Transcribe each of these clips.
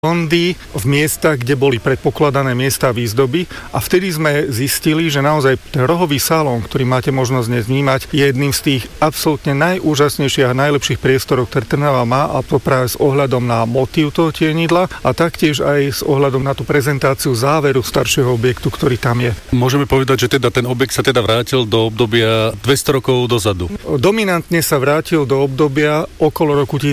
fondy v miestach, kde boli predpokladané miesta výzdoby a vtedy sme zistili, že naozaj ten rohový salón, ktorý máte možnosť dnes vnímať, je jedným z tých absolútne najúžasnejších a najlepších priestorov, ktoré Trnava má, a to práve s ohľadom na motív toho tienidla a taktiež aj s ohľadom na tú prezentáciu záveru staršieho objektu, ktorý tam je. Môžeme povedať, že teda ten objekt sa teda vrátil do obdobia 200 rokov dozadu. Dominantne sa vrátil do obdobia okolo roku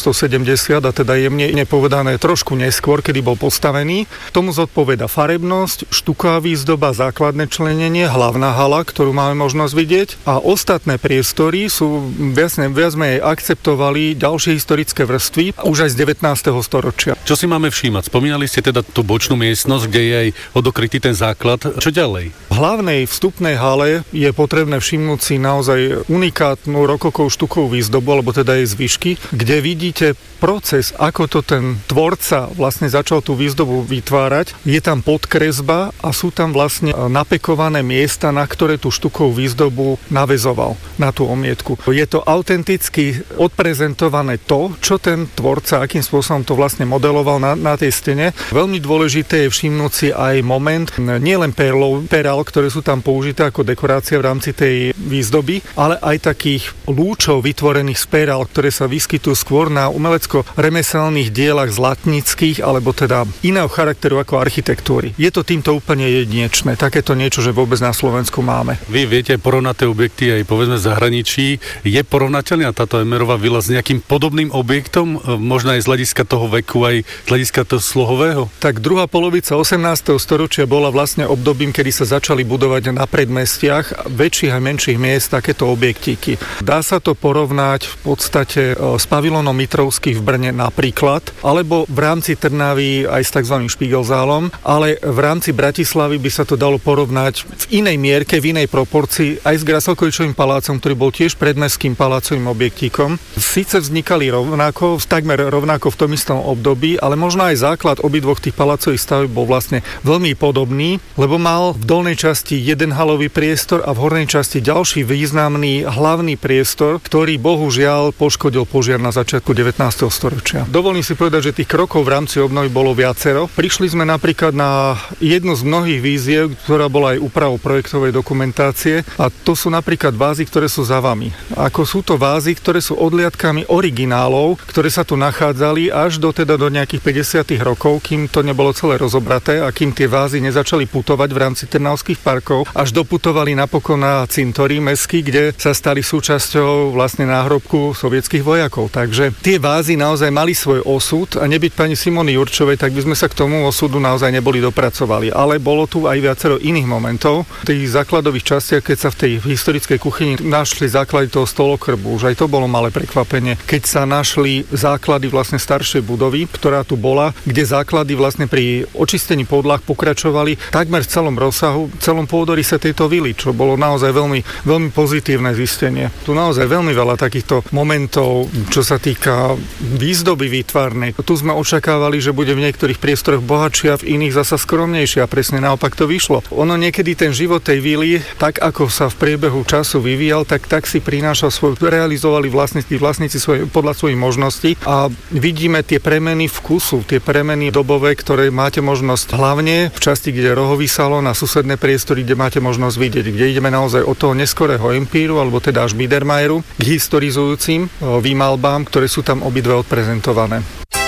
1770 a teda jemne nepovedané trošku neskôr, kedy bol postavený. Tomu zodpoveda farebnosť, štuková výzdoba, základné členenie, hlavná hala, ktorú máme možnosť vidieť, a ostatné priestory sú viac menej akceptovali ďalšie historické vrstvy už aj z 19. storočia. Čo si máme všímať? Spomínali ste teda tú bočnú miestnosť, kde je aj odokrytý ten základ. Čo ďalej? V hlavnej vstupnej hale je potrebné všimnúť si naozaj unikátnu rokokovú štukovú výzdobu, alebo teda jej zvyšky, kde vidíte proces, ako to ten tvorca vlastne začal tú výzdobu vytvárať. Je tam podkresba a sú tam vlastne napekované miesta, na ktoré tú štukovú výzdobu naväzoval na tú omietku. Je to autenticky odprezentované to, čo ten tvorca, akým spôsobom to vlastne modeloval na tej stene. Veľmi dôležité je všimnúť si aj moment nielen perál, ktoré sú tam použité ako dekorácia v rámci tej výzdoby, ale aj takých lúčov vytvorených z perál, ktoré sa vyskytujú skôr na umelecko-remeselných dielach zlatníckych alebo teda iného charakteru ako architektúry. Je to týmto úplne jedinečné. Takéto niečo, že vôbec na Slovensku máme. Vy viete porovnaté objekty aj povedzme v zahraničí. Je porovnateľná táto Emmerová vila s nejakým podobným objektom, možno aj z hľadiska toho veku, aj z hľadiska toho slohového? Tak druhá polovica 18. storočia bola vlastne obdobím, kedy sa začali budovať na predmestiach väčších a menších miest takéto objektíky. Dá sa to porovnať v podstate s pavilónom Mitrovský v Brne napríklad, alebo v rámci Trnavy aj s tzv. Špígelzálom, ale v rámci Bratislavy by sa to dalo porovnať v inej mierke, v inej proporcii aj s Grasalkovičovým palácom, ktorý bol tiež predmestským palácovým objektíkom. Síce vznikali takmer rovnako v tom istom období, ale možno aj základ obidvoch tých palácových stavieb bol vlastne veľmi podobný, lebo mal v dolnej časti jeden halový priestor a v hornej časti ďalší významný hlavný priestor, ktorý bohužiaľ poškodil požiar na začiatku 19. storočia. Dovolím si povedať, že tých krokov v rámci obnovy bolo viacero. Prišli sme napríklad na jednu z mnohých víziev, ktorá bola aj úpravou projektovej dokumentácie, a to sú napríklad vázy, ktoré sú za vami. Ako sú to vázy, ktoré sú odliadkami originálov, ktoré sa tu nachádzali až do nejakých 50. rokov, kým to nebolo celé rozobraté a kým tie vázy nezačali putovať v rámci trnavských parkov, až doputovali napokon na cintorí mestský, kde sa stali súčasťou vlastne náhrobku sovietských vojakov. Takže tie vázy naozaj mali svoj osud a nebyť pani Simony Jurčovej, tak by sme sa k tomu osudu naozaj neboli dopracovali. Ale bolo tu aj viacero iných momentov. V tých základových častiach, keď sa v tej historickej kuchyni našli základy toho stolokrbu, už aj to bolo malé prekvapenie, keď sa našli základy vlastne staršej budovy, ktorá tu bola, kde základy vlastne pri očistení podlah pokračovali takmer v celom rozsahu, v celom pôdorí sa tejto vily, čo bolo naozaj veľmi, veľmi pozitívne zistenie. Tu naozaj veľmi veľa takýchto momentov, čo sa týka výzdoby výtvarnej. Tu sme očakávali, že bude v niektorých priestoroch bohatšia, v iných zasa skromnejšia, a presne naopak to vyšlo. Ono niekedy ten život tej vily, tak ako sa v priebehu času vyvíjal, tak si prinášal realizovali vlastníci podľa svojich možností a vidíme tie premeny vkusu, tie premeny dobové, ktoré máte možnosť hlavne v časti, kde je rohový salón a susedné priestory, kde máte možnosť vidieť, kde ideme naozaj od toho neskorého empíru, alebo teda až Biedermeieru, k historizujúcim výmalbám, ktoré sú tam obidve odprezentované.